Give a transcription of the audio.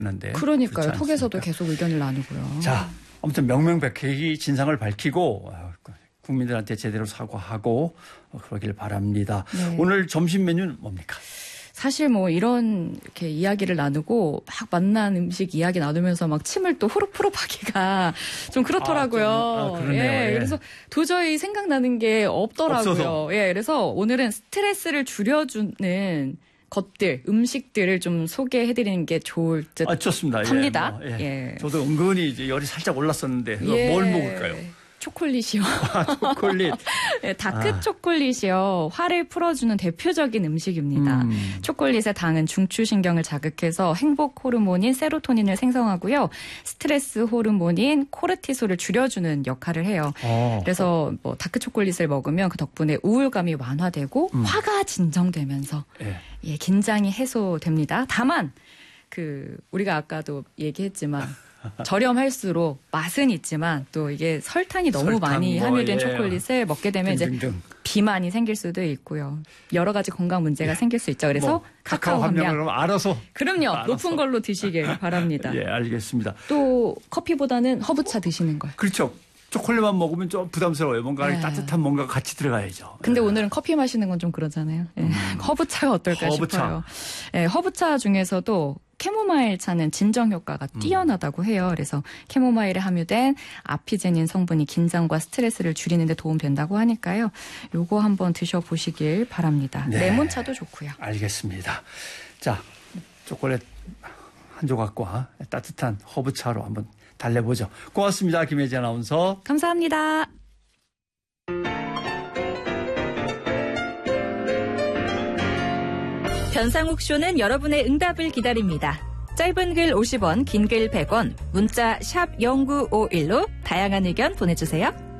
했는데. 그러니까요. 톡에서도 계속 의견을 나누고요. 자, 아무튼 명명백백히 진상을 밝히고 국민들한테 제대로 사과하고 그러길 바랍니다. 네. 오늘 점심 메뉴는 뭡니까? 사실 뭐 이런 이렇게 이야기를 나누고 막 맛난 음식 이야기 나누면서 막 침을 또 후루후루 하기가 좀 그렇더라고요. 그러네요. 예, 그래서 도저히 생각나는 게 없더라고요. 없어서. 예, 그래서 오늘은 스트레스를 줄여주는 것들, 음식들을 좀 소개해드리는 게 좋을 듯 좋습니다. 합니다. 예. 예. 저도 은근히 이제 열이 살짝 올랐었는데 예. 뭘 먹을까요? 초콜릿이요. 초콜릿. 네, 다크 초콜릿이요. 화를 풀어주는 대표적인 음식입니다. 초콜릿의 당은 중추신경을 자극해서 행복 호르몬인 세로토닌을 생성하고요. 스트레스 호르몬인 코르티솔을 줄여주는 역할을 해요. 그래서 뭐 다크 초콜릿을 먹으면 그 덕분에 우울감이 완화되고 화가 진정되면서 예, 긴장이 해소됩니다. 다만 우리가 아까도 얘기했지만 저렴할수록 맛은 있지만 또 이게 설탕이 너무 많이 함유된 초콜릿을 먹게 되면 이제 비만이 생길 수도 있고요. 여러 가지 건강 문제가 생길 수 있죠. 그래서 카카오 함량 알아서. 그럼요. 높은 걸로 드시길 바랍니다. 예, 알겠습니다. 또 커피보다는 허브차 드시는 걸. 그렇죠. 초콜릿만 먹으면 좀 부담스러워요. 뭔가 따뜻한 뭔가가 같이 들어가야죠. 근데 오늘은 커피 마시는 건 좀 그러잖아요. 예. 허브차가 어떨까 싶어요. 예, 허브차 중에서도 캐모마일 차는 진정 효과가 뛰어나다고 해요. 그래서 캐모마일에 함유된 아피제닌 성분이 긴장과 스트레스를 줄이는 데 도움된다고 하니까요. 요거 한번 드셔보시길 바랍니다. 네. 레몬차도 좋고요. 알겠습니다. 자, 초콜릿 한 조각과 따뜻한 허브차로 한번 달래보죠. 고맙습니다. 김혜지 아나운서. 감사합니다. 변상욱 쇼는 여러분의 응답을 기다립니다. 짧은 글 50원, 긴 글 100원, 문자 샵 0951로 다양한 의견 보내주세요.